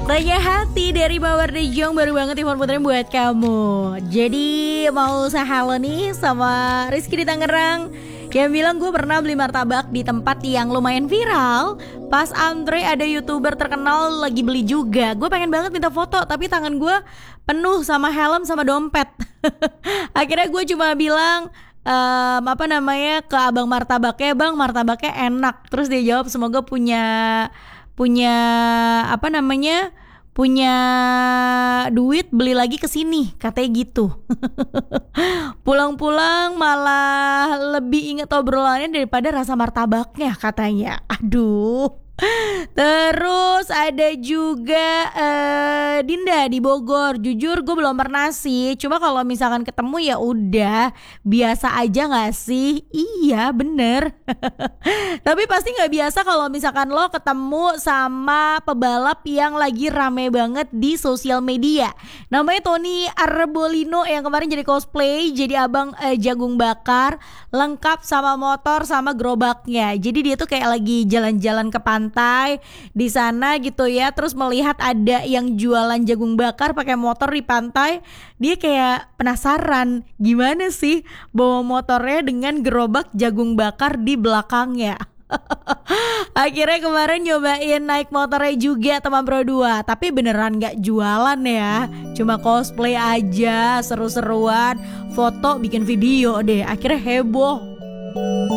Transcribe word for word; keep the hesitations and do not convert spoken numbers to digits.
Tanya hati dari Mawar De Jong baru banget Ivan puterin buat kamu. Jadi mau sahalo nih sama Rizky di Tangerang yang bilang gue pernah beli martabak di tempat yang lumayan viral. Pas antre ada youtuber terkenal lagi beli juga. Gue pengen banget minta foto tapi tangan gue penuh sama helm sama dompet. Akhirnya gue cuma bilang um, apa namanya ke abang martabaknya, bang martabaknya enak. Terus dia jawab semoga punya punya apa namanya punya duit beli lagi ke sini, katanya gitu. Pulang-pulang malah lebih inget obrolannya daripada rasa martabaknya katanya. Aduh. Terus ada juga uh, Dinda di Bogor. Jujur gue belum pernah sih. Cuma kalau misalkan ketemu ya udah biasa aja nggak sih? Iya bener. Tapi pasti nggak biasa kalau misalkan lo ketemu sama pebalap yang lagi rame banget di sosial media. Namanya Tony Arbolino yang kemarin jadi cosplay, jadi abang uh, jagung bakar, lengkap sama motor sama gerobaknya. Jadi dia tuh kayak lagi jalan-jalan ke pantai pantai di sana gitu ya, terus melihat ada yang jualan jagung bakar pakai motor di pantai. Dia kayak penasaran gimana sih bawa motornya dengan gerobak jagung bakar di belakangnya. Akhirnya kemarin nyobain naik motornya juga teman Bro dua, tapi beneran gak jualan ya, cuma cosplay aja, seru-seruan, foto bikin video deh. Akhirnya heboh.